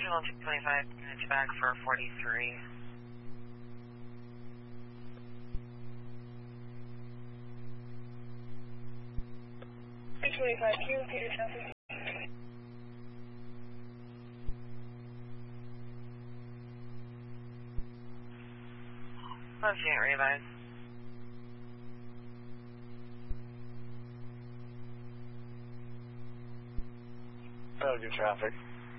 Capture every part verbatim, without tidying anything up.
Regional two twenty-five, minutes back for forty-three. two twenty-five, can you repeat your traffic? Left unit revise. That'll do traffic.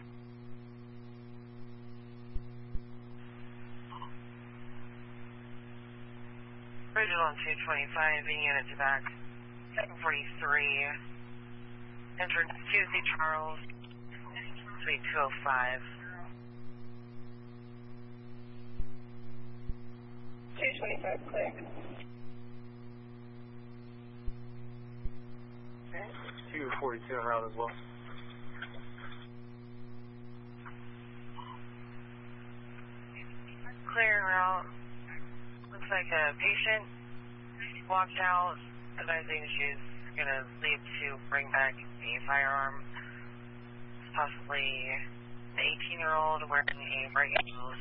Regional two twenty-five, unit to back forty-three. Entrance two Z Charles, suite two oh five. two twenty-five, clear. two forty-two en route as well. Clear en route. Looks like a patient walked out, advising she's going to leave to bring back a firearm, possibly an eighteen-year-old wearing a bright yellow.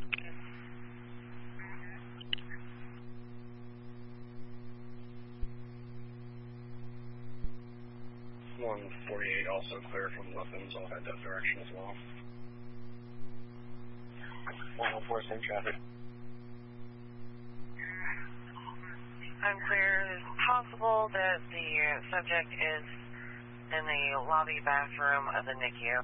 one forty-eight also clear from weapons. I'll head that direction as well. one oh four, same traffic. Unclear. It's possible that the subject is in the lobby bathroom of the N I C U.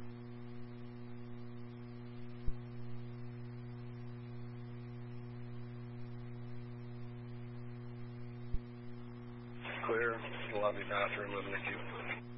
Clear, the lobby bathroom of the N I C U.